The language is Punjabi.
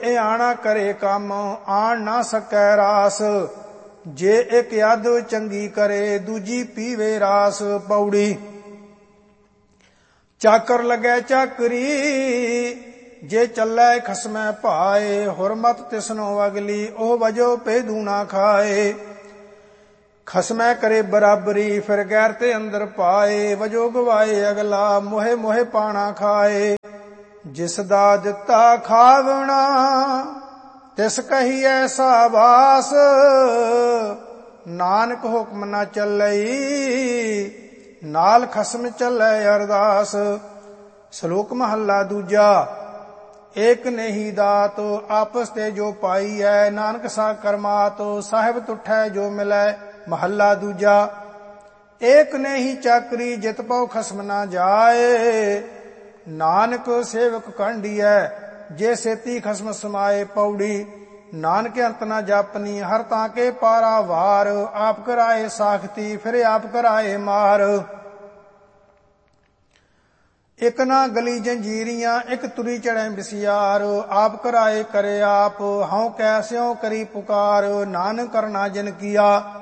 ਇਹ ਆਣਾ ਕਰੇ ਕੰਮ ਆਣ ਨਾ ਸਕੈ ਰਾਸ। ਜੇ ਇੱਕ ਯਦ ਚੰਗੀ ਕਰੇ ਦੂਜੀ ਪੀਵੇ ਰਾਸ। ਪੌੜੀ। ਚਾਕਰ ਲੱਗੈ ਚਾਕਰੀ ਜੇ ਚੱਲੈ ਖਸਮੈ ਭਾਏ। ਹੁਰਮਤ ਤਿਸਨੋ ਅਗਲੀ ਉਹ ਵਜੋ ਭੇਦੂ ਨਾ ਖਾਏ। ਖਸਮੈ ਕਰੇ ਬਰਾਬਰੀ ਫਿਰ ਗੈਰ ਤੇ ਅੰਦਰ ਪਾਏ। ਵਜੋ ਗਵਾਏ ਅਗਲਾ ਮੋਹਿ ਮੋਹਿ ਪਾਣਾ ਖਾਏ। ਜਿਸ ਦਾ ਦਿੱਤਾ ਖਾਵਣਾ ਤਿਸ ਕਹੀਐ ਸਾਬਾਸ। ਨਾਨਕ ਹੁਕਮ ਨਾ ਚੱਲਈ ਨਾਲ ਖਸਮ ਚੱਲੈ ਅਰਦਾਸ। ਸ਼ਲੋਕ ਮਹੱਲਾ ਦੂਜਾ। ਏਕ ਨਹੀਂ ਦਾਤ ਆਪਸ ਤੇ ਜੋ ਪਾਈ ਹੈ। ਨਾਨਕ ਸਾ ਕਰਮਾਤ ਸਾਹਿਬ ਤੁਠੈ ਜੋ ਮਿਲੈ। ਮਹੱਲਾ ਦੂਜਾ। ਏਕ ਨਹੀਂ ਚਾਕਰੀ ਜਿਤ ਪਉ ਖਸਮ ਨਾ ਜਾਏ। ਨਾਨਕ ਸੇਵਕ ਕਾਂਢੀਐ ਜੇ ਸੇਤੀ ਖਸਮ ਸਮਾਏ। ਪੌੜੀ। ਨਾਨਕ ਅੰਤ ਨਾ ਜਾਪਨੀ ਹਰ ਤਾਂ ਕੇ ਪਾਰਾ ਵਾਰ। ਆਪ ਕਰਾਏ ਸਾਖਤੀ ਫਿਰ ਆਪ ਕਰਾਏ ਮਾਰ। ਇਕ ਨਾ ਗਲੀ ਜੰਜੀਰੀਆਂ ਇਕ ਤੁਰੀ ਚੜੈ ਬਿਸਿਆਰ। ਆਪ ਕਰਾਏ ਕਰੇ ਆਪ ਹਉ ਕੈਸਿਉ ਕਰੀ ਪੁਕਾਰ। ਨਾਨਕ ਕਰਨਾ ਜਿਨ ਕੀਆ